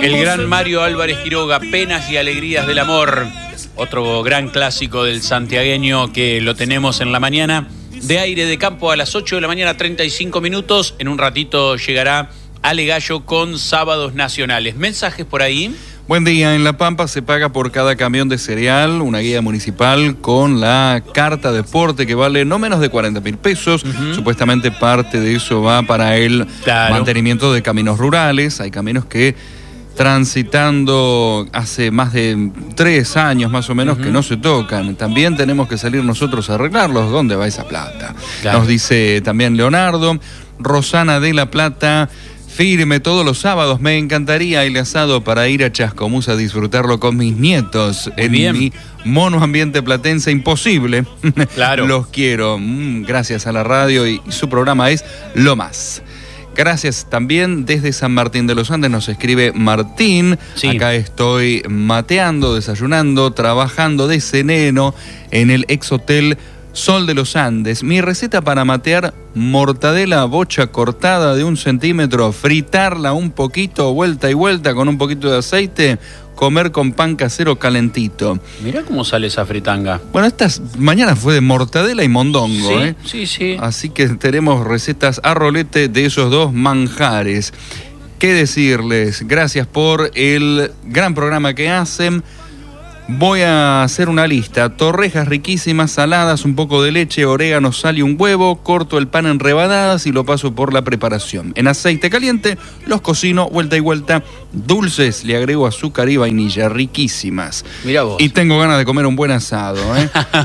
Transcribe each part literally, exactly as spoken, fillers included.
El gran Mario Álvarez Quiroga, Penas y Alegrías del Amor. Otro gran clásico del santiagueño que lo tenemos en la mañana de Aire de Campo a las ocho de la mañana, treinta y cinco minutos. En un ratito llegará Ale Gallo con Sábados Nacionales. ¿Mensajes por ahí? Buen día. En La Pampa se paga por cada camión de cereal una guía municipal con la carta deporte que vale no menos de cuarenta mil pesos. Uh-huh. Supuestamente parte de eso va para el claro. mantenimiento de caminos rurales. Hay caminos que transitando hace más de tres años más o menos uh-huh. que no se tocan. También tenemos que salir nosotros a arreglarlos. ¿Dónde va esa plata? Claro. Nos dice también Leonardo. Rosana de La Plata. Firme todos los sábados, me encantaría el asado para ir a Chascomús a disfrutarlo con mis nietos. Muy en bien. Mi mono ambiente platense imposible. Claro. Los quiero. Mm, gracias a la radio y, y su programa es Lo Más. Gracias también desde San Martín de los Andes nos escribe Martín. Sí. Acá estoy mateando, desayunando, trabajando de sereno en el ex hotel Sol de los Andes. Mi receta para matear: mortadela bocha cortada de un centímetro, fritarla un poquito, vuelta y vuelta con un poquito de aceite, comer con pan casero calentito. Mirá cómo sale esa fritanga. Bueno, esta mañana fue de mortadela y mondongo, sí, ¿eh? Sí, sí. Así que tenemos recetas a rolete de esos dos manjares. ¿Qué decirles? Gracias por el gran programa que hacen. Voy a hacer una lista: torrejas riquísimas, saladas, un poco de leche, orégano, sal y un huevo. Corto el pan en rebanadas y lo paso por la preparación. En aceite caliente los cocino vuelta y vuelta. Dulces, le agrego azúcar y vainilla, riquísimas. Mirá vos. Y tengo ganas de comer un buen asado, ¿eh?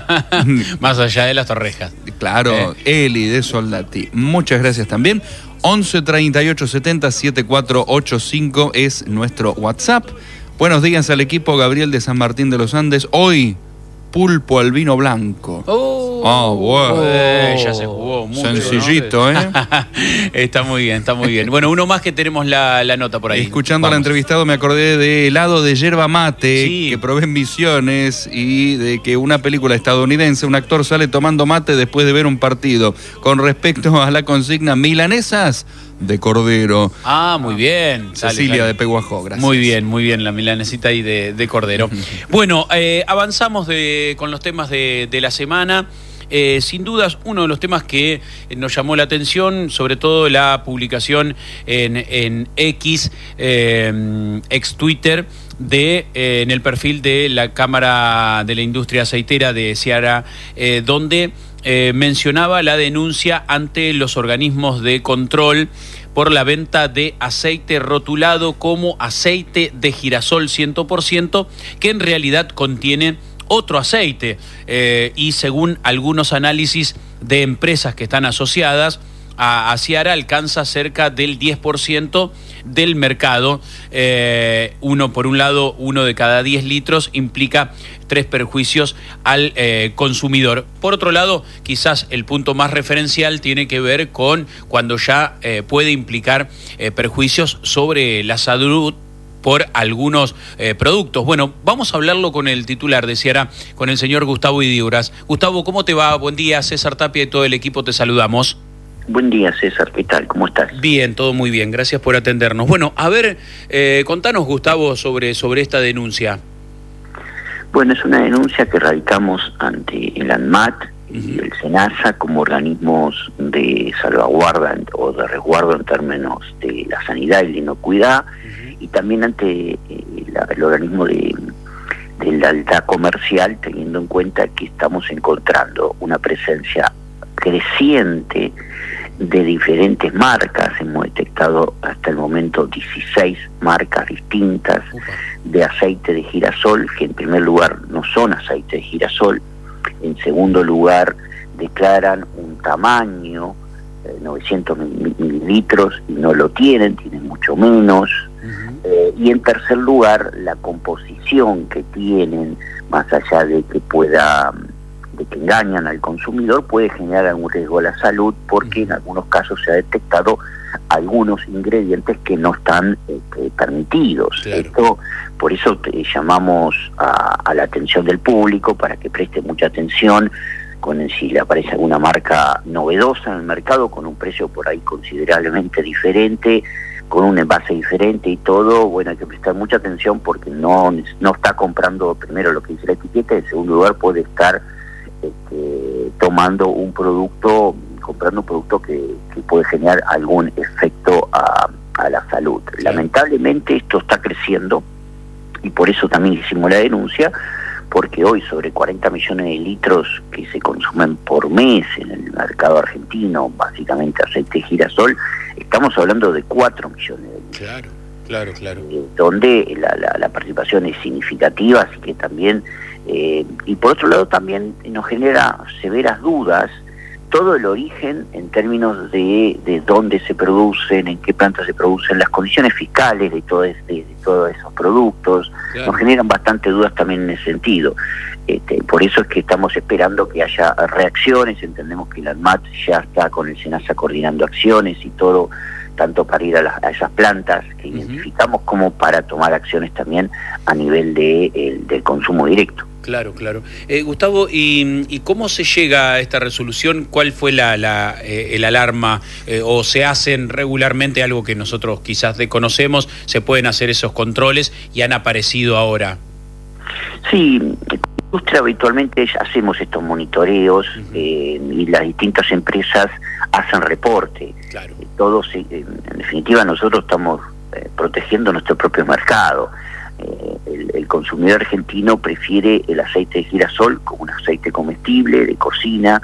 Más allá de las torrejas. Claro, eh. Eli de Soldati. Muchas gracias también. once treinta y ocho setenta setenta y cuatro ochenta y cinco es nuestro WhatsApp. Buenos días al equipo. Gabriel de San Martín de los Andes. Hoy, pulpo al vino blanco. Oh, oh bueno. Eh, ya se jugó mucho. Sencillito, ¿no? ¿eh? Está muy bien, está muy bien. Bueno, uno más que tenemos la, la nota por ahí. Escuchando al entrevistado me acordé de helado de yerba mate, sí, que probé en Misiones, y de que una película estadounidense, un actor sale tomando mate después de ver un partido. Con respecto a la consigna, milanesas de cordero. Ah, muy bien. Cecilia dale, dale. de Peguajó, gracias. Muy bien, muy bien, la milanesita ahí de, de cordero. Bueno, eh, avanzamos de, con los temas de, de la semana. Eh, sin dudas, uno de los temas que nos llamó la atención, sobre todo la publicación en, en X, eh, ex Twitter, de, eh, en el perfil de la Cámara de la Industria Aceitera de Ceará, eh, donde eh, mencionaba la denuncia ante los organismos de control por la venta de aceite rotulado como aceite de girasol cien por ciento, que en realidad contiene otro aceite, eh, y según algunos análisis de empresas que están asociadas a, a Ceará, alcanza cerca del diez por ciento del mercado. Eh, uno, por un lado, uno de cada diez litros implica tres perjuicios al eh, consumidor. Por otro lado, quizás el punto más referencial tiene que ver con cuando ya eh, puede implicar eh, perjuicios sobre la salud por algunos eh, productos. Bueno, vamos a hablarlo con el titular de Ceará, con el señor Gustavo Idígoras. Gustavo, ¿cómo te va? Buen día, César Tapia y todo el equipo te saludamos. Buen día, César, ¿qué tal? ¿Cómo estás? Bien, todo muy bien, gracias por atendernos. Bueno, a ver, eh, contanos, Gustavo, sobre, sobre esta denuncia. Bueno, es una denuncia que radicamos ante el ANMAT y el SENASA como organismos de salvaguarda o de resguardo en términos de la sanidad y la inocuidad, uh-huh. y también ante eh, la, el organismo de, de la alta comercial, teniendo en cuenta que estamos encontrando una presencia creciente de diferentes marcas. Hemos detectado hasta el momento dieciséis marcas distintas de aceite de girasol, que en primer lugar no son aceite de girasol. En segundo lugar, declaran un tamaño, eh, novecientos mililitros, y no lo tienen, tienen mucho menos. Uh-huh. Eh, y en tercer lugar, la composición que tienen, más allá de que pueda, de que engañan al consumidor, puede generar algún riesgo a la salud, porque uh-huh. en algunos casos se ha detectado algunos ingredientes que no están este, permitidos. Claro. Esto, por eso te llamamos a, a la atención del público para que preste mucha atención con el, si le aparece alguna marca novedosa en el mercado con un precio por ahí considerablemente diferente, con un envase diferente y todo, bueno, hay que prestar mucha atención porque no, no está comprando primero lo que dice la etiqueta, y en segundo lugar puede estar este, tomando un producto, comprando un producto que, que puede generar algún efecto a, a la salud. Sí. Lamentablemente esto está creciendo y por eso también hicimos la denuncia, porque hoy sobre cuarenta millones de litros que se consumen por mes en el mercado argentino, básicamente aceite de girasol, estamos hablando de cuatro millones de litros. Claro, claro, claro. Eh, donde la, la, la participación es significativa, así que también, eh, y por otro lado también nos genera severas dudas todo el origen en términos de, de dónde se producen, en qué plantas se producen, las condiciones fiscales de, todo es, de, de todos esos productos, claro. Nos generan bastante dudas también en ese sentido. Este, por eso es que estamos esperando que haya reacciones, entendemos que la ANMAT ya está con el SENASA coordinando acciones y todo, tanto para ir a, las, a esas plantas que uh-huh. identificamos como para tomar acciones también a nivel de, el, del consumo directo. Claro, claro. Eh, Gustavo, ¿y, ¿y cómo se llega a esta resolución? ¿Cuál fue la, la eh, el alarma? Eh, ¿O se hacen regularmente algo que nosotros quizás desconocemos? ¿Se pueden hacer esos controles y han aparecido ahora? Sí, en la industria habitualmente hacemos estos monitoreos uh-huh. eh, y las distintas empresas hacen reporte. Claro. Todos, en definitiva, nosotros estamos eh, protegiendo nuestro propio mercado. Eh, el, el consumidor argentino prefiere el aceite de girasol como un aceite comestible, de cocina.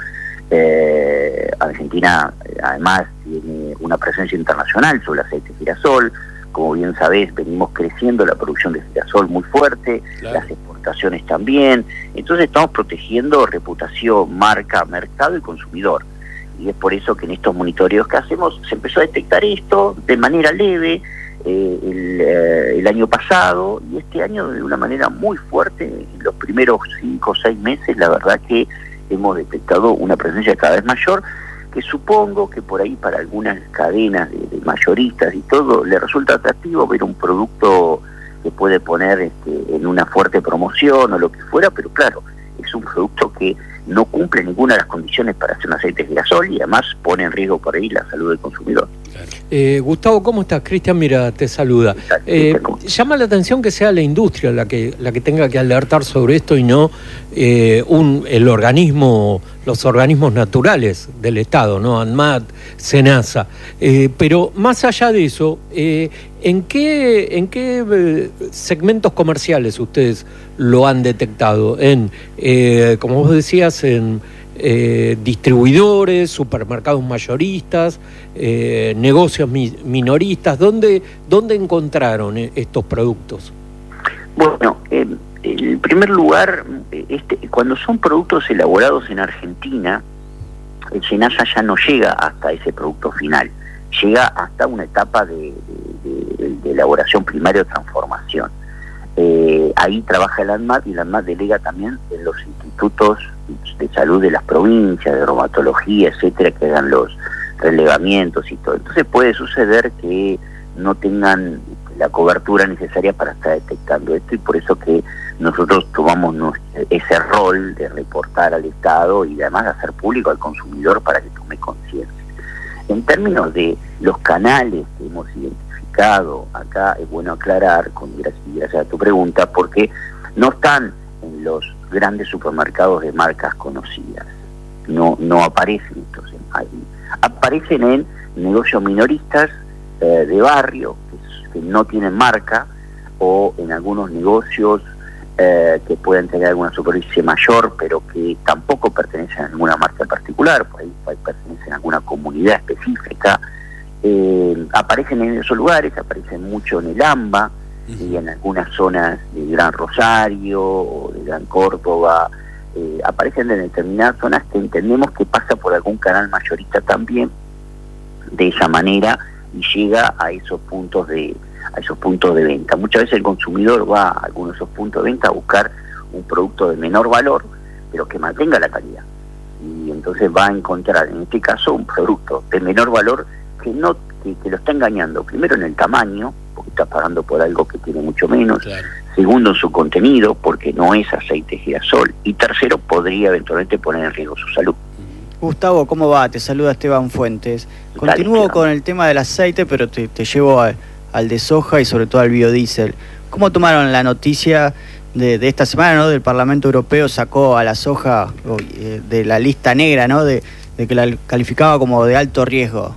Eh, Argentina además tiene una presencia internacional sobre el aceite de girasol. Como bien sabés, venimos creciendo la producción de girasol muy fuerte, claro. Las exportaciones también. Entonces estamos protegiendo reputación, marca, mercado y consumidor. Y es por eso que en estos monitoreos que hacemos se empezó a detectar esto de manera leve, Eh, el, eh, el año pasado, y este año de una manera muy fuerte. En los primeros cinco o seis meses la verdad que hemos detectado una presencia cada vez mayor, que supongo que por ahí para algunas cadenas de, de mayoristas y todo le resulta atractivo ver un producto que puede poner este, en una fuerte promoción o lo que fuera, pero claro, es un producto que no cumple ninguna de las condiciones para hacer un aceite de girasol y además pone en riesgo por ahí la salud del consumidor. Eh, Gustavo, ¿cómo estás? Cristian, mira, te saluda. Eh, llama la atención que sea la industria la que la que tenga que alertar sobre esto y no eh, un el organismo, los organismos naturales del Estado, ¿no? ANMAT, SENASA. Eh, pero más allá de eso, eh, ¿en qué en qué eh, segmentos comerciales ustedes lo han detectado? En, eh, como vos decías, en Eh, distribuidores, supermercados mayoristas, eh, negocios mi minoristas. ¿Dónde, dónde encontraron estos productos? Bueno, eh, en primer lugar, este, cuando son productos elaborados en Argentina, el SENASA ya no llega hasta ese producto final, llega hasta una etapa de, de, de, de elaboración primaria o transformación. Eh, ahí trabaja el ANMAT y el ANMAT delega también en los institutos de salud de las provincias, de reumatología, etcétera, que hagan los relevamientos y todo. Entonces puede suceder que no tengan la cobertura necesaria para estar detectando esto, y por eso que nosotros tomamos ese rol de reportar al Estado y además de hacer público al consumidor para que tome conciencia. En términos de los canales que hemos identificado, acá es bueno aclarar, con gracias, gracias a tu pregunta, porque no están en los grandes supermercados de marcas conocidas, no no aparecen estos ahí. Aparecen en negocios minoristas eh, de barrio que, que no tienen marca, o en algunos negocios eh, que pueden tener alguna superficie mayor pero que tampoco pertenecen a ninguna marca en particular, por ahí, por ahí pertenecen a alguna comunidad específica. Eh, aparecen en esos lugares, aparecen mucho en el AMBA y en algunas zonas de Gran Rosario o de Gran Córdoba. Eh, aparecen en determinadas zonas que entendemos que pasa por algún canal mayorista también de esa manera y llega a esos puntos de a esos puntos de venta. Muchas veces el consumidor va a algunos de esos puntos de venta a buscar un producto de menor valor pero que mantenga la calidad, y entonces va a encontrar en este caso un producto de menor valor que no que, que lo está engañando, primero en el tamaño, porque está pagando por algo que tiene mucho menos, claro. Segundo en su contenido, porque no es aceite de girasol, y tercero podría eventualmente poner en riesgo su salud. Gustavo, ¿cómo va? Te saluda Esteban Fuentes. Continúo con el tema del aceite, pero te, te llevo a, al de soja y sobre todo al biodiesel. ¿Cómo tomaron la noticia de, de esta semana, ¿no? Del Parlamento Europeo sacó a la soja eh, de la lista negra, ¿no? De, de que la calificaba como de alto riesgo.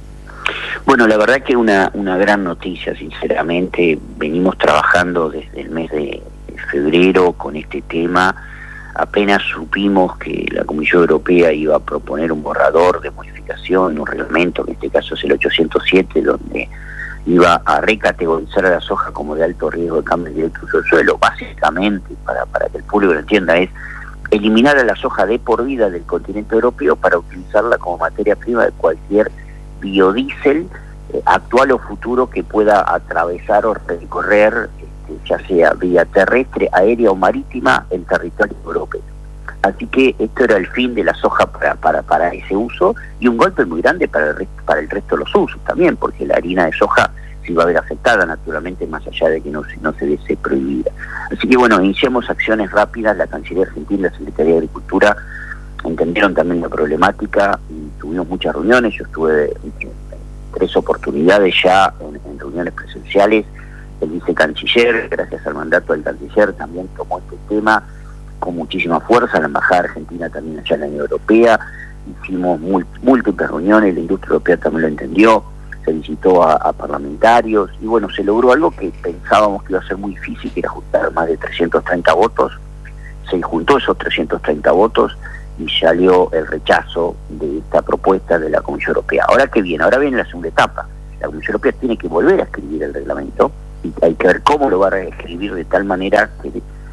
Bueno, la verdad que una, una gran noticia, sinceramente. Venimos trabajando desde el mes de febrero con este tema. Apenas supimos que la Comisión Europea iba a proponer un borrador de modificación, un reglamento, que en este caso es el ochocientos siete, donde iba a recategorizar a la soja como de alto riesgo de cambio directo de uso del suelo. Básicamente, para, para que el público lo entienda, es eliminar a la soja de por vida del continente europeo para utilizarla como materia prima de cualquier biodiesel eh, actual o futuro que pueda atravesar o recorrer, este, ya sea vía terrestre, aérea o marítima, el territorio europeo. Así que esto era el fin de la soja para, para, para ese uso, y un golpe muy grande para el, resto, para el resto de los usos también, porque la harina de soja se iba a ver afectada naturalmente, más allá de que no, no se dese prohibida. Así que bueno, iniciamos acciones rápidas. La Cancillería Argentina, la Secretaría de Agricultura entendieron también la problemática y tuvimos muchas reuniones. Yo estuve en tres oportunidades ya en, en reuniones presenciales. El vicecanciller, gracias al mandato del canciller, también tomó este tema con muchísima fuerza. La Embajada Argentina también allá en la Unión Europea. Hicimos múltiples reuniones, la industria europea también lo entendió, se visitó a, a parlamentarios y bueno, se logró algo que pensábamos que iba a ser muy difícil, que era juntar más de trescientos treinta votos. Se juntó esos trescientos treinta votos y salió el rechazo de esta propuesta de la Comisión Europea. Ahora que viene, ahora viene la segunda etapa. La Comisión Europea tiene que volver a escribir el reglamento y hay que ver cómo lo va a reescribir de tal manera que,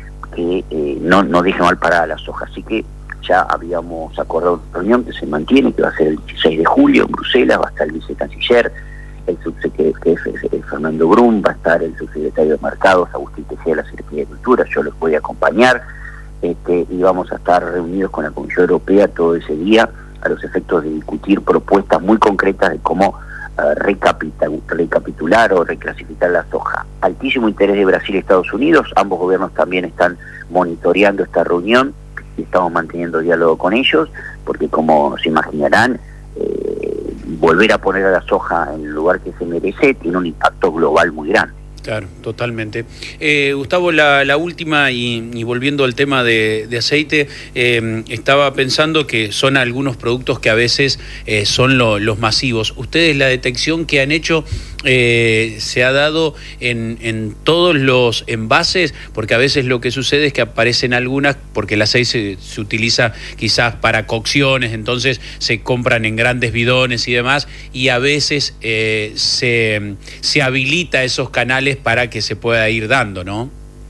que eh, no, no deje mal parada la soja. Así que ya habíamos acordado una reunión que se mantiene, que va a ser el dieciséis de julio en Bruselas. Va a estar el vicecanciller, el subsecretario que es Fernando Brum, va a estar el subsecretario de Mercados, Agustín Tejeda, de la Secretaría de Cultura. Yo los voy a acompañar. Este, y vamos a estar reunidos con la Comisión Europea todo ese día a los efectos de discutir propuestas muy concretas de cómo uh, recapitul recapitular o reclasificar la soja. Altísimo interés de Brasil y Estados Unidos. Ambos gobiernos también están monitoreando esta reunión y estamos manteniendo diálogo con ellos, porque como se imaginarán, eh, volver a poner a la soja en el lugar que se merece tiene un impacto global muy grande. Claro, totalmente. Eh, Gustavo, la, la última, y, y volviendo al tema de, de aceite, eh, estaba pensando que son algunos productos que a veces eh, son lo, los masivos. ¿Ustedes la detección que han hecho eh, se ha dado en, en todos los envases? Porque a veces lo que sucede es que aparecen algunas, porque el aceite se, se utiliza quizás para cocciones, entonces se compran en grandes bidones y demás, y a veces eh, se, se habilita esos canales para que se pueda ir dando, ¿no?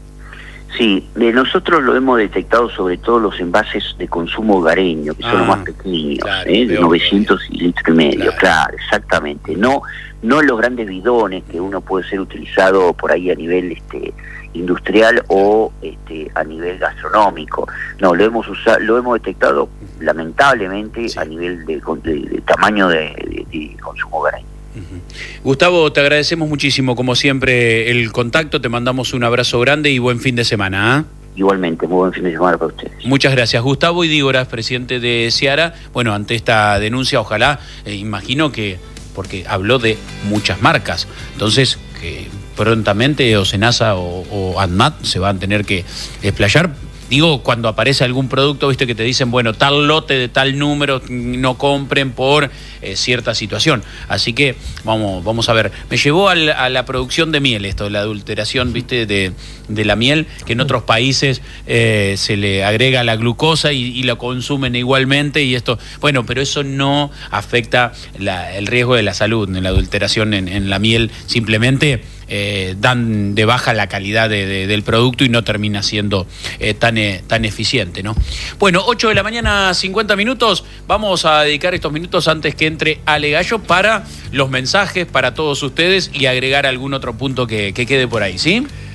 Sí, de nosotros lo hemos detectado sobre todo los envases de consumo hogareño, que ah, son los más pequeños, claro, ¿eh? de novecientos litros y medio, claro. claro, exactamente. No, no los grandes bidones que uno puede ser utilizado por ahí a nivel este industrial o este a nivel gastronómico. No, lo hemos usado, lo hemos detectado lamentablemente sí. a nivel de, de, de tamaño de, de, de consumo hogareño. Uh-huh. Gustavo, te agradecemos muchísimo, como siempre, el contacto. Te mandamos un abrazo grande y buen fin de semana. ¿eh? Igualmente, muy buen fin de semana para ustedes. Muchas gracias. Gustavo Idígoras, presidente de Seara. Bueno, ante esta denuncia, ojalá, eh, imagino que, porque habló de muchas marcas, entonces que prontamente o Senasa o, o ANMAT se van a tener que explayar. Digo, cuando aparece algún producto, viste, que te dicen, bueno, tal lote de tal número, no compren por eh, cierta situación. Así que vamos vamos a ver. Me llevó al, a la producción de miel esto, la adulteración, viste, de, de la miel, que en otros países eh, se le agrega la glucosa y, y la consumen igualmente, y esto, bueno, pero eso no afecta la, el riesgo de la salud en la adulteración en, en la miel, simplemente Eh, dan de baja la calidad de, de, del producto y no termina siendo eh, tan, eh, tan eficiente, ¿no? Bueno, ocho de la mañana, cincuenta minutos. Vamos a dedicar estos minutos antes que entre Ale Gallo para los mensajes para todos ustedes y agregar algún otro punto que, que quede por ahí, ¿sí?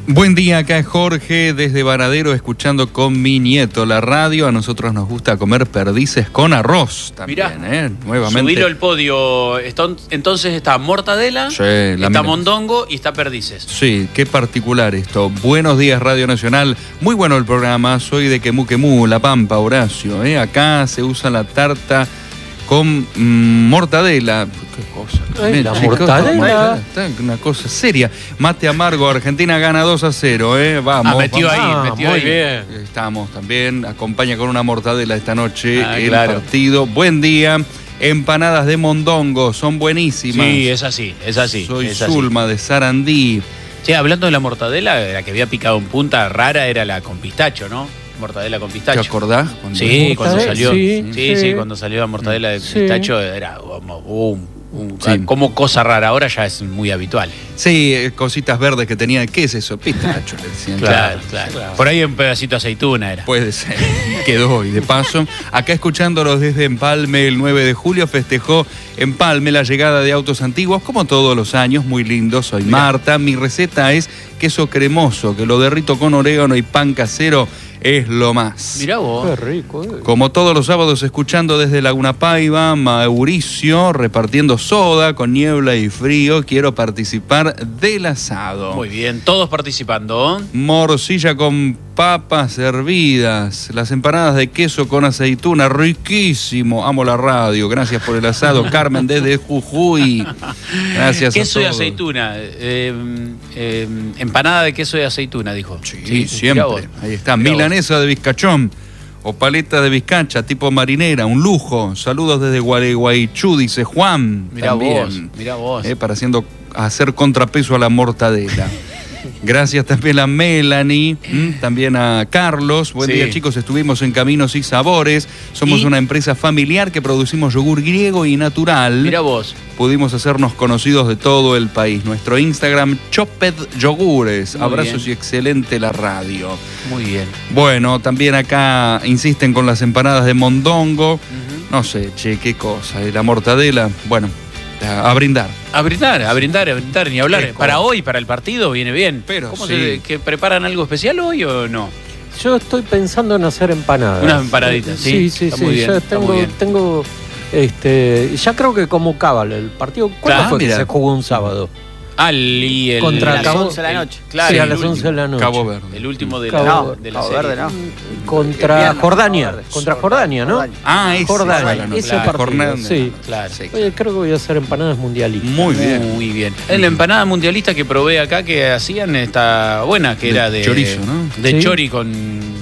Buen día, acá es Jorge desde Varadero escuchando con mi nieto la radio. A nosotros nos gusta comer perdices con arroz también. Mirá, ¿eh? Nuevamente. Subilo el podio. Entonces está mortadela, sí, está mina. mondongo y está perdices. Sí, qué particular esto. Buenos días, Radio Nacional. Muy bueno el programa. Soy de Quemú Quemú, La Pampa, Horacio. ¿eh? Acá se usa la tarta con mmm, mortadela. Qué cosa. Ay, la mortadela. Está una cosa seria. Mate amargo, Argentina gana dos a cero, ¿eh? Vamos. Ah, metió vamos. ahí, ah, metió muy ahí. bien. Estamos también. Acompaña con una mortadela esta noche ah, el claro. partido. Buen día. Empanadas de mondongo, son buenísimas. Sí, es así, es así. Soy es Zulma así. de Sarandí. Sí, hablando de la mortadela, la que había picado en punta rara era la con pistacho, ¿no? Mortadela con pistacho. ¿Te acordás? Cuando sí, cuando salió. Sí sí, sí, sí, cuando salió la mortadela de sí. pistacho era como un, un, sí. como cosa rara. Ahora ya es muy habitual. Sí, cositas verdes que tenía. ¿Qué es eso? Pistacho, le decían. Claro, claro, claro. Por ahí un pedacito de aceituna era. Puede ser. Quedó. Y de paso, acá escuchándolos desde Empalme, el nueve de julio festejó Empalme la llegada de autos antiguos, como todos los años. Muy lindo. Soy Mirá. Marta. Mi receta es queso cremoso, que lo derrito con orégano y pan casero. Es lo más. Mirá vos. Qué rico. Eh. Como todos los sábados, escuchando desde Laguna Paiva, Mauricio, repartiendo soda con niebla y frío. Quiero participar del asado. Muy bien, todos participando. Morcilla con papas hervidas. Las empanadas de queso con aceituna. Riquísimo. Amo la radio. Gracias por el asado. Carmen desde Jujuy. Gracias queso a todos. Queso y aceituna. Eh, eh, empanada de queso y aceituna, dijo. Sí, sí siempre. Ahí está. Milanesa de bizcachón o paleta de bizcacha tipo marinera, un lujo. Saludos desde Gualeguaychú, dice Juan. Mirá también, vos, mirá vos. Eh, para haciendo, hacer contrapeso a la mortadela. Gracias también a Melanie, también a Carlos. Buen sí. día, chicos. Estuvimos en Caminos y Sabores. Somos ¿Y? una empresa familiar que producimos yogur griego y natural. Mirá vos. Pudimos hacernos conocidos de todo el país. Nuestro Instagram, Choped Yogures. Muy Abrazos bien. Y excelente la radio. Muy bien. Bueno, también acá insisten con las empanadas de mondongo. Uh-huh. No sé, che, qué cosa. La mortadela, bueno, a brindar. A brindar, a brindar, a brindar, ni hablar. Eco. Para hoy, para el partido, viene bien. Pero ¿Cómo sí. se, que preparan algo especial hoy o no? Yo estoy pensando en hacer empanadas. Unas empanaditas, sí. Sí, sí, está sí. Muy bien, ya está tengo, muy bien. tengo, este, ya creo que como cábala el partido. ¿Cuándo claro, fue mira. que se jugó un sábado? Ah, el, el, Contra el, las once de la noche. Claro, sí, a el las último. once de la noche. Cabo Verde. El último de Cabo, la, no, de la Cabo serie. Verde, ¿no? Contra Viernes, Jordania. Cabo Verde. Contra Jordania, ¿no? Ah, ese. Jordania. Claro, ese claro. partido, Jornada, sí. Claro. Sí. Oye, creo que voy a hacer empanadas mundialistas. Muy bien. Muy bien. La empanada mundialista que probé acá que hacían está buena, que de era de chorizo, ¿no? De ¿Sí? chori con,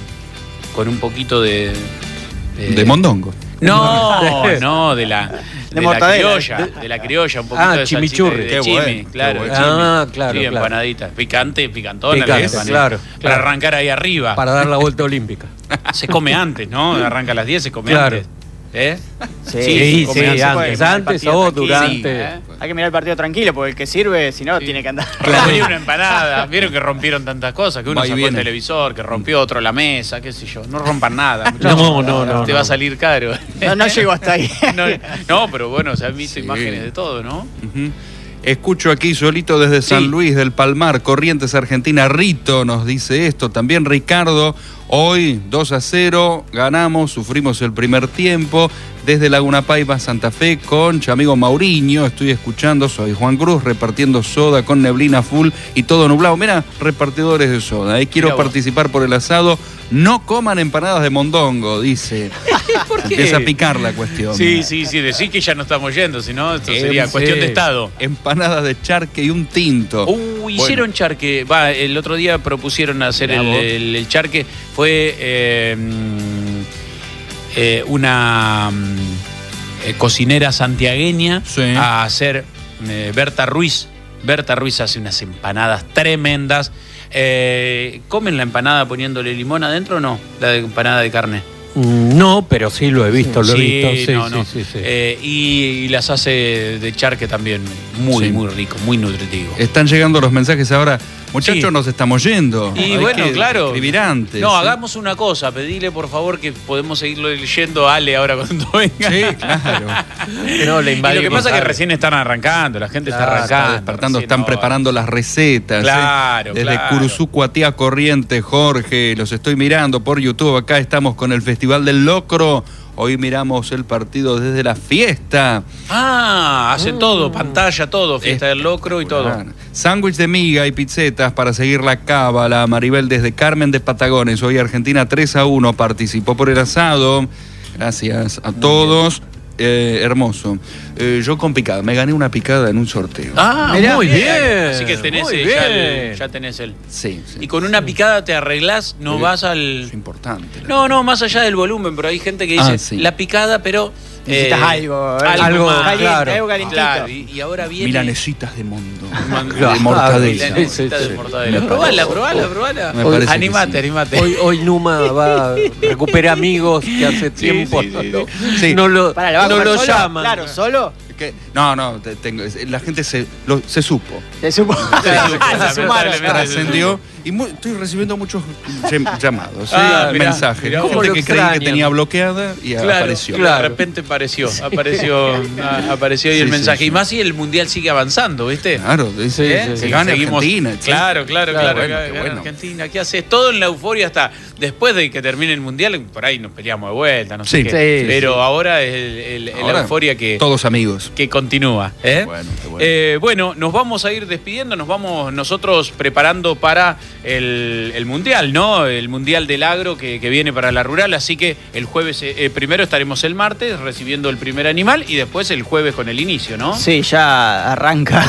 con un poquito de... De, de mondongo. No, no, de la... De, De la mortadela. criolla, de la criolla, un poquito Ah, de salsita chimichurri. de, de Qué chimi, bueno, claro, qué de bueno. chimi. Ah, claro, Sí, claro. empanadita, picante, picantona. Picante, la empanada. claro, Para claro. arrancar ahí arriba. Para dar la vuelta olímpica. Se come antes, ¿no? Arranca a las diez, se come Claro. antes. ¿Eh? Sí, Sí, come sí, antes. antes, Mirar el antes partido o tranquilo. durante. Sí, ¿eh? Hay que mirar el partido tranquilo, porque el que sirve, si no, Sí. tiene que andar. Rompería una empanada. Vieron que rompieron tantas cosas, que uno Va y sacó el viene. televisor, que rompió otro la mesa, qué sé yo. No rompan nada, muchachos. No, no, no, Te no. va a salir caro. No, no llego hasta ahí. No, no, pero bueno, se han visto Sí. imágenes de todo, ¿no? Uh-huh. Escucho aquí solito desde San Sí. Luis del Palmar, Corrientes, Argentina. Rito nos dice esto. También Ricardo, hoy dos a cero, ganamos, sufrimos el primer tiempo. Desde Laguna Paiva, Santa Fe, con amigo Mauriño, estoy escuchando, soy Juan Cruz, repartiendo soda con neblina full y todo nublado. Mira, repartidores de soda, eh. quiero Mirá vos. participar por el asado. No coman empanadas de mondongo, dice. ¿Por qué? Empieza a picar la cuestión. Sí, sí, sí, decir que ya no estamos yendo, si no, esto Eh, sería sí. cuestión de estado. Empanadas de charque y un tinto. Uh, hicieron charque. Va, el otro día propusieron hacer el, Bravo. el- el charque. Fue eh, eh, una mm, eh, cocinera santiagueña Sí. a hacer eh, Berta Ruiz. Berta Ruiz hace unas empanadas tremendas. Eh, ¿Comen la empanada poniéndole limón adentro o no? La de empanada de carne. Mm, No, pero sí lo he visto, lo he Sí, visto. Sí, no, sí, no. sí, sí. Eh, y, y las hace de charque también. muy, Sí. muy rico, muy nutritivo. Están llegando los mensajes ahora. Muchachos, Sí. nos estamos yendo. Y Hay bueno, que claro. escribir antes. No, ¿sí? hagamos una cosa, pedile por favor que podemos seguirlo leyendo a Ale ahora cuando venga. Sí, claro. No, le Y lo que pasa es que recién están arrancando, la gente Claro, está arrancando. Está despertando, recién están ahora. preparando las recetas. Claro, ¿eh? Desde claro. Curuzú a Tía Corriente, Jorge, los estoy mirando por YouTube. Acá estamos con el Festival del Locro. Hoy miramos el partido desde la fiesta. Ah, hacen todo, pantalla, todo, fiesta del locro y todo. Bueno, sándwich de miga y pizzetas para seguir la cábala. Maribel desde Carmen de Patagones. Hoy Argentina tres a uno participó por el asado. Gracias a todos. Eh, hermoso. Eh, yo con picada, me gané una picada en un sorteo. Ah, Mirá, muy bien. bien, Así que tenés, muy eh, ya, bien. el- ya tenés el. Sí, sí. Y con una picada te arreglás, no Sí. vas al. Es importante. No, no, más allá del volumen, pero hay gente que dice Ah, sí. la picada, pero. Necesitas algo, ¿eh? algo Algo, más. claro. algo calentito. Claro, y, y ahora viene. Milanesitas de mundo. Claro, de mortadela. sí, Milanesita sí, de sí. mortadela. Me Probala, parece. probala, probala. Me parece que Animate, sí. animate. Hoy, hoy Numa va, recupera amigos que hace tiempo sí, no, sí, lo- sí. no lo, Para, ¿lo va a no comer lo solo? llaman. Claro, ¿solo? ¿Qué? No, no, te- tengo, la gente se, lo- se supo. Te supo. Claro, Ah, se sumaron. lamentablemente. Trascendió y mu- estoy recibiendo muchos llam- llamados, ¿sí? Ah, mirá, mensajes. mirá, Gente cómo lo que creí que extrañan. tenía bloqueada y Claro, apareció. claro, de repente apareció, apareció, a- apareció ahí Sí, el sí, mensaje. sí. Y más si el mundial sigue avanzando, ¿viste? Claro, dice ¿Eh? que Sí, gane seguimos- Argentina. che. Claro, claro, Claro, claro. bueno, gana- qué gana bueno. Argentina, ¿qué haces? Todo en la euforia hasta después de que termine el mundial, por ahí nos peleamos de vuelta, no sé Sí. qué. Sí, Pero sí. ahora es el, el- el Ahora, euforia que, Todos amigos. que continúa. ¿eh? Bueno, qué bueno. Eh, bueno, nos vamos a ir despidiendo, nos vamos nosotros preparando para el, el mundial, ¿no? El mundial del agro que, que viene para la rural, así que el jueves, eh, eh, primero estaremos el martes recibiendo el primer animal y después el jueves con el inicio, ¿no? Sí, ya arranca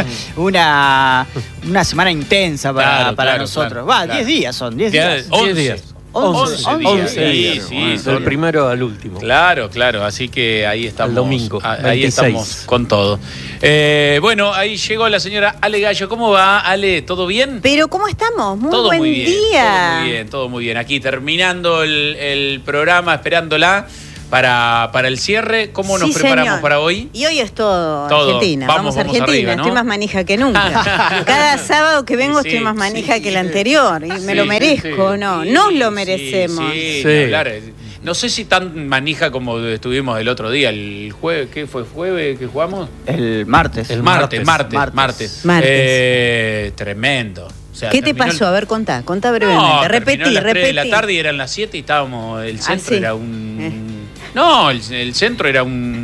una, una semana intensa para, Claro, para claro, nosotros. claro, Va, claro. diez días son, diez Ya, días. once. diez días. once, once días, once sí, días. sí, Bueno, son- Del primero al último. Claro, claro, así que ahí estamos. Al domingo, a- Ahí veintiséis. estamos con todo. Eh, bueno, ahí llegó la señora Ale Gallo. ¿Cómo va, Ale? ¿Todo bien? Pero ¿cómo estamos? Muy todo buen muy bien. día. Todo muy bien, todo muy bien. Aquí terminando el, el programa, esperándola para, para el cierre. ¿Cómo nos Sí, preparamos señor. para hoy? Y hoy es todo, Todo. Argentina. Vamos, Vamos, vamos Argentina. arriba, ¿no? Estoy más manija que nunca. Cada sábado que vengo Sí, estoy más sí, manija sí. que el anterior. Y me Sí, lo sí, merezco, sí. ¿no? Sí, Nos lo sí, merecemos. Sí, Sí. ni hablar. No sé si tan manija como estuvimos el otro día, el jueves, ¿qué fue? ¿Jueves que jugamos? El martes. El Martes, martes, martes. martes. Martes. Eh, tremendo. O sea, ¿Qué te terminó el- pasó? A ver, contá, contá No, brevemente. terminó repetí, a las tres repetí. de la tarde y eran las siete y estábamos. El centro sí. era un. Eh. No, el, el centro era un.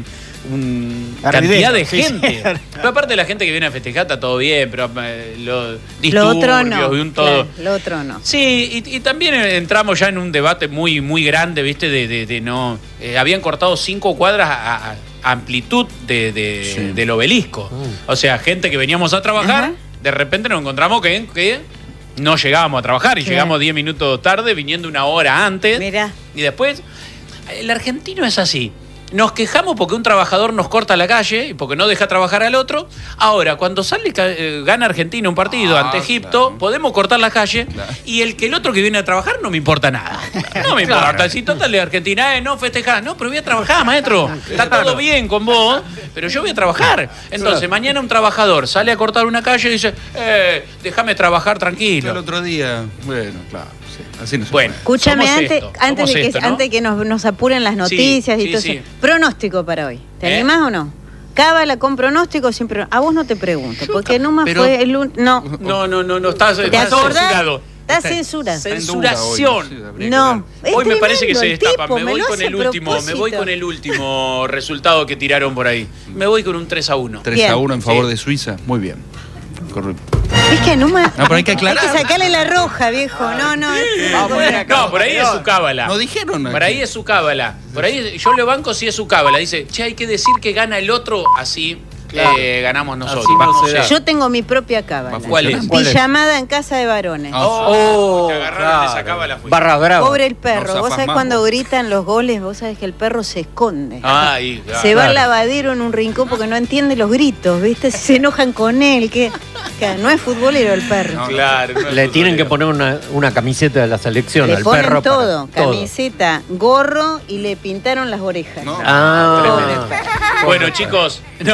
un Hervidero, cantidad de sí, gente. sí. Pero aparte de la gente que viene a festejar está todo bien, pero eh, lo Lo disturbios otro no. y un todo. Claro, lo otro no. Sí, y, y también entramos ya en un debate muy, muy grande, ¿viste? De, de, de no. eh, habían cortado cinco cuadras a, a- a amplitud de, de- Sí. del obelisco. O sea, gente que veníamos a trabajar, Ajá. de repente nos encontramos que, que no llegábamos a trabajar y Claro. llegamos diez minutos tarde, viniendo una hora antes. Mirá. Y después, el argentino es así. Nos quejamos porque un trabajador nos corta la calle y porque no deja trabajar al otro. Ahora, cuando sale ca- eh, gana Argentina un partido Ah, ante Egipto, claro. podemos cortar la calle Claro. y el que el otro que viene a trabajar no me importa nada. No me importa. Si total de Argentina, eh, no festejar. No, pero voy a trabajar, maestro. Está todo bien con vos, pero yo voy a trabajar. Entonces, mañana un trabajador sale a cortar una calle y dice, eh, déjame trabajar El tranquilo. otro día, bueno, claro, sí, así no se Bueno. puede. Escúchame, Somos antes, esto, antes, somos de que, esto, ¿no? antes de que nos, nos apuren las noticias Sí, y sí, todo sí. eso. Pronóstico para hoy. ¿Te ¿Eh? animás o no? Cábala con pronóstico siempre. A vos no te pregunto, porque Numa pero- fue el un... No. No, no, no, no, estás, ¿Te estás acordás? censurado. Está censura. Está en duda hoy, Censuración. sí, habría que No. ver. Es Hoy me parece que se tremendo el destapa. tipo, Me voy lo con hace el a último, me voy propósito. con el último resultado que tiraron por ahí. Me voy con un tres a uno. tres Bien. a uno en favor Sí. de Suiza, muy bien. Correcto. Es que Numa... No, pero hay que aclarar. Hay que sacarle la roja, viejo. No, no. es- Vamos a poner acá. No, por ahí es su cábala. No dijeron Por ahí es su cábala. Por ahí yo le banco si es su cábala. Dice, che, hay que decir que gana el otro, así Claro. eh, ganamos nosotros. Así no Vamos, será. eh. Yo tengo mi propia cábala. ¿Cuál es? ¿Cuál es? Pijamada en casa de varones. Ah, Oh, te agarraron claro. esa cábala. fuiste. Barra brava. Pobre el No perro. zafás Vos sabés más, cuando vos. gritan los goles, vos sabés que el perro se esconde. Ay, claro. Se va al Claro. lavadero en un rincón porque no entiende los gritos, ¿viste? Se enojan con él. Que, que no es futbolero el perro. No, Claro. no es Le tienen que futbolero. poner una, una camiseta de la selección Le al ponen perro. para- todo, camiseta, gorro y le pintaron las orejas. No. Ah, Tremendo. Bueno, chicos, no, nos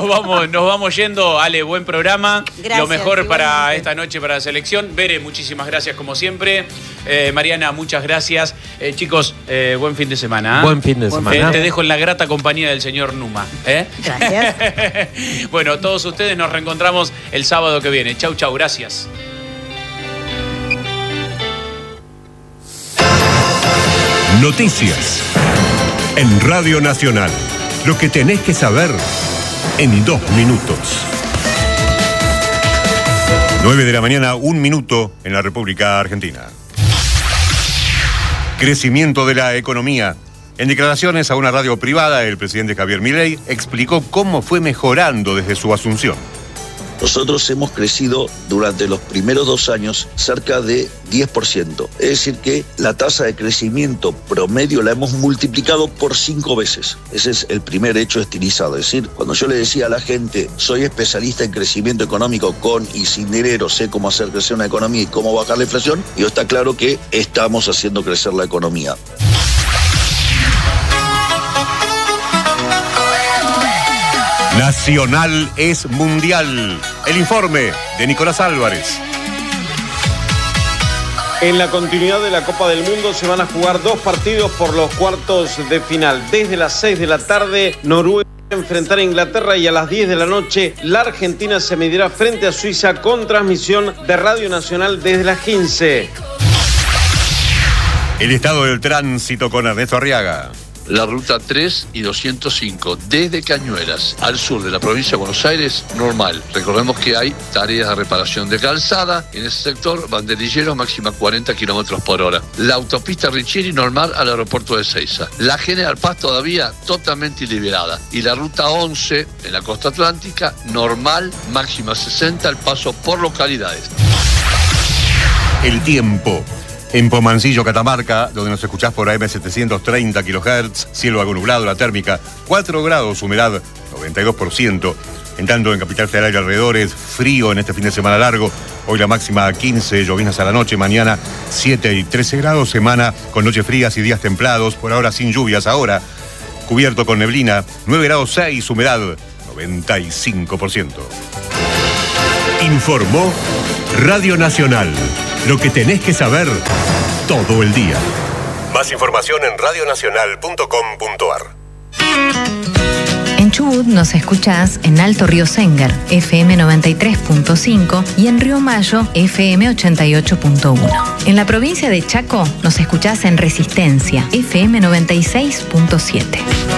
vamos, nos vamos yendo. Ale, buen programa. Gracias, Lo mejor para igualmente. esta noche, para la selección. Bere, muchísimas gracias como siempre. Eh, Mariana, muchas gracias. Eh, chicos, eh, buen fin de semana. ¿eh? Buen fin de semana. Eh, te dejo en la grata compañía del señor Numa. ¿eh? Gracias. Bueno, todos ustedes nos reencontramos el sábado que viene. Chau, chau, gracias. Noticias en Radio Nacional. Lo que tenés que saber en dos minutos. nueve de la mañana, un minuto en la República Argentina. Crecimiento de la economía. En declaraciones a una radio privada, el presidente Javier Milei explicó cómo fue mejorando desde su asunción. Nosotros hemos crecido durante los primeros dos años cerca de diez por ciento. Es decir que la tasa de crecimiento promedio la hemos multiplicado por cinco veces. Ese es el primer hecho estilizado. Es decir, cuando yo le decía a la gente, soy especialista en crecimiento económico con y sin dinero, sé cómo hacer crecer una economía y cómo bajar la inflación, y está claro que estamos haciendo crecer la economía. Nacional es mundial. El informe de Nicolás Álvarez. En la continuidad de la Copa del Mundo se van a jugar dos partidos por los cuartos de final. Desde las seis de la tarde, Noruega va a enfrentar a Inglaterra y a las diez de la noche, la Argentina se medirá frente a Suiza con transmisión de Radio Nacional desde las quince. El estado del tránsito con Ernesto Arriaga. La ruta tres y doscientos cinco, desde Cañuelas al sur de la provincia de Buenos Aires, normal. Recordemos que hay tareas de reparación de calzada. En ese sector, banderilleros máxima cuarenta kilómetros por hora. La autopista Riccieri normal al aeropuerto de Ezeiza. La General Paz todavía totalmente liberada. Y la ruta once, en la costa atlántica, normal, máxima sesenta, al paso por localidades. El tiempo. En Pomancillo, Catamarca, donde nos escuchás por A M setecientos treinta kilohertz, cielo algo nublado, la térmica cuatro grados, humedad noventa y dos por ciento. En tanto, en Capital Federal y alrededores, frío en este fin de semana largo. Hoy la máxima quince, lloviznas a la noche, mañana siete y trece grados, semana con noches frías y días templados, por ahora sin lluvias. Ahora, cubierto con neblina, nueve grados seis, humedad noventa y cinco por ciento. Informó Radio Nacional. Lo que tenés que saber todo el día. Más información en radionacional punto com punto ar. En Chubut nos escuchás en Alto Río Sengar, F M noventa y tres punto cinco, y en Río Mayo, F M ochenta y ocho punto uno. En la provincia de Chaco nos escuchás en Resistencia, F M noventa y seis punto siete.